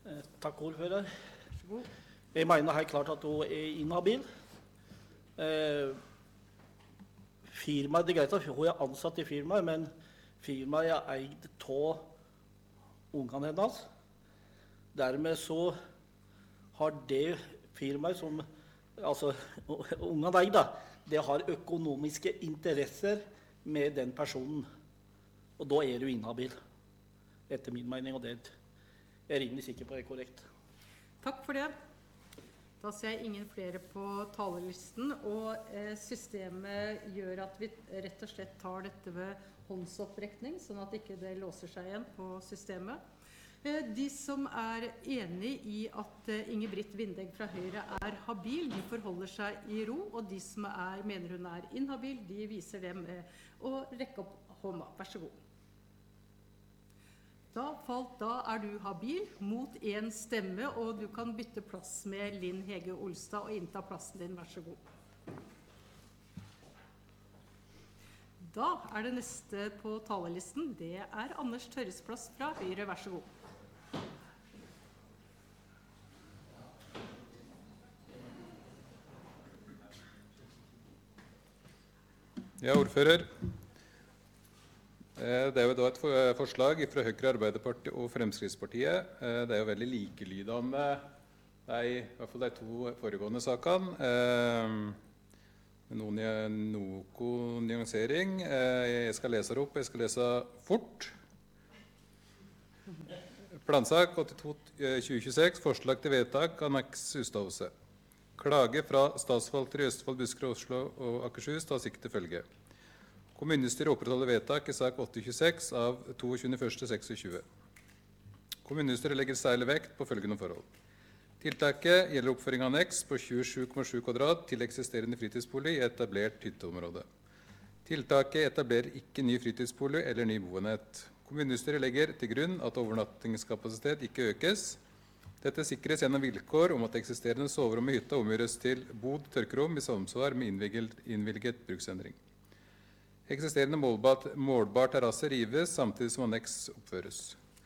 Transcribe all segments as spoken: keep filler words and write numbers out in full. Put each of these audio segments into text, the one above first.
Eh, Takk, ordfører. Jeg mener helt klart at hun er inhabil. Eh, firmaet, det er greit at hun er ansatt i firmaet, men firmaet er eid av ungene hennes. Dermed så har det firmaet som, altså ungene eier da, det har økonomiske interesser med den personen. Og da er du inhabil, etter min mening, og det er jeg rimelig sikker på er korrekt. Takk for det. Da ser jeg ingen flere på talerlisten, og eh, systemet gjør at vi rett og slett tar dette ved håndsopprekning, sånn at ikke det låser seg igjen på systemet. Eh, de som er enig i at eh, Inger-Britt Vindegg fra Høyre er habil, de forholder seg i ro, og de som er, mener hun er inhabil, de viser det med å rekke opp hånda. Vær så god. Da, falt, da er du habil mot en stemme, og du kan bytte plass med Linn Hege Olstad og innta plassen din. Vær så god. Da er det neste på talerlisten. Det er Anders Tørresplass fra Høyre. Vær så god. Ja, ordfører. Det er jo da et forslag fra Høyre, Arbeiderpartiet og Fremskrittspartiet. Det er jo veldig likelydende de, i hvert fall de to foregående sakene. Noen, noe nyansering. Jeg skal lese det opp, jeg skal lese fort. Plansak åttito tjue tjueseks, forslag til vedtak, anneks Ustadhuset. Klage fra statsforvalter i Østfold, Buskerud, Oslo og Akershus tas ikke til følge. Kommunestyret opprettholder vedtak i sak åtte tjueseks av toogtjuende første tjueseks. Kommunestyret legger særlig vekt på følgende forhold. Tiltaket gjelder oppføring av anneks på tjuesju komma sju kvadrat til eksisterende fritidsbolig i etablert hytteområde. Tiltaket etablerer ikke ny fritidsbolig eller ny boenhet. Kommunestyret legger til grunn at overnattingskapasitet ikke økes. Dette sikres gjennom vilkår om at eksisterende soverom i hytta omgjøres til bod tørkerom i samsvar med innvilget bruksendring. Eksisterende målbar, målbar terrasse rives samtidig som anneks oppføres.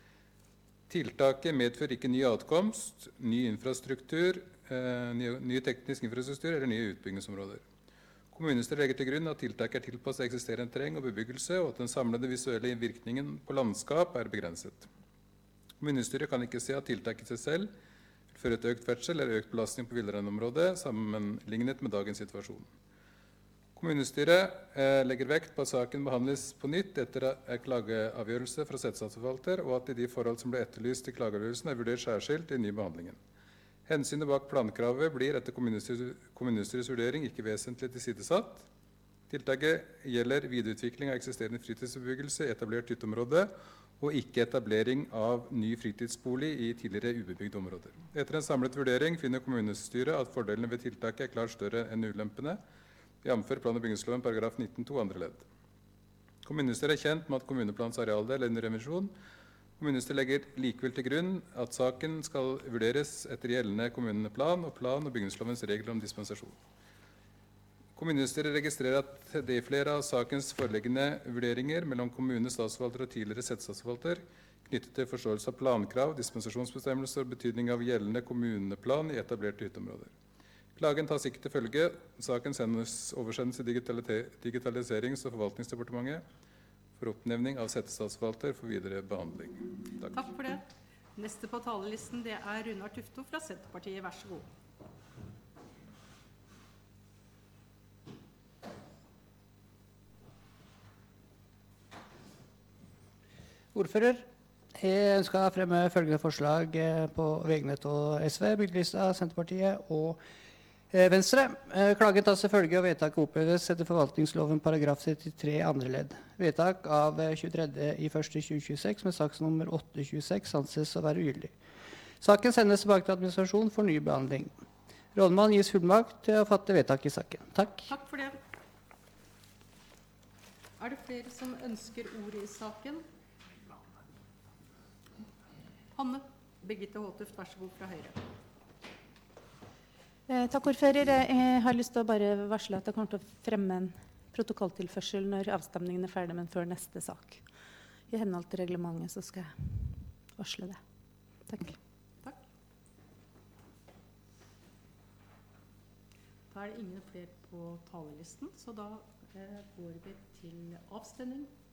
Tiltaket medfører ikke ny atkomst, ny infrastruktur, eh, ny, ny teknisk infrastruktur eller nye utbyggingsområder. Kommunestyret legger til grunn at tiltaket er tilpasset eksisterende terreng og bebyggelse, og at den samlede visuelle virkningen på landskap er begrenset. Kommunestyret kan ikke se at tiltaket i seg selv vil føre til økt ferdsel eller økt belastning på villreinområdet sammenlignet med dagens situasjon. Kommunestyret eh, legger vekt på at saken behandles på nytt etter en klageavgjørelse fra settestatsforvalter, og at de forhold som ble etterlyst i klageavgjørelsen er vurdert særskilt i ny behandlingen. Hensynet bak plankravet blir etter kommunestyrets, kommunestyrets vurdering ikke vesentlig tilsidesatt. Tiltaket gjelder videreutvikling av eksisterende fritidsbebyggelse i etablert hytteområde, og ikke etablering av ny fritidsbolig i tidligere ubebygde områder. Etter en samlet vurdering finner kommunestyret at fordelene ved tiltaket er klart større enn ulempene, jamfør plan- og bygningsloven paragraf nitten to andre ledd. Kommunestyret er kjent med at kommuneplanens arealdel er under revisjon. Kommunestyret legger likevel til grunn at saken skal vurderes etter gjeldende kommuneplan og plan- og bygningslovens regler om dispensasjon. Kommunestyret registrerer at det i flere av sakens foreliggende vurderinger mellom kommune, statsforvalter og tidligere settestatsforvalter knyttet til forståelse av plankrav, dispensasjonsbestemmelser og betydning av gjeldende kommuneplan i etablerte hytteområder. Klagen tas ikke til følge. Saken sendes, oversendes i Digitaliserings- og forvaltningsdepartementet for oppnevning av settestatsforvalter for videre behandling. Takk. Takk for det. Neste på talerlisten det er Runar Tufto fra Senterpartiet. Vær så god. Ordfører, jeg ønsker å fremme følgende forslag på vegne av S V, Bygdelista, Senterpartiet og Venstre. Klagen tas til følge og vedtaket oppheves etter forvaltningsloven paragraf trettitre andre ledd. Vedtak av tjuetredje i første tjue tjueseks med saksnummer åtte tjueseks anses å være ugyldig. Saken sendes tilbake til administrasjon for ny behandling. Rådmann gis fullmakt til å fatte vedtak i saken. Takk. Takk for det. Er det flere som ønsker ordet i saken? Hanne Birgitte Håtuft, vær så god fra Høyre. Eh, takk, ordfører. Jeg har lyst til å bare varsle at jeg kommer til å fremme en protokolltilførsel når avstemningen er ferdig, men før neste sak. I henhold til reglementet så skal jeg varsle det. Takk. Takk. Da er det ingen flere på talerlisten, så da eh, går vi til avstemning.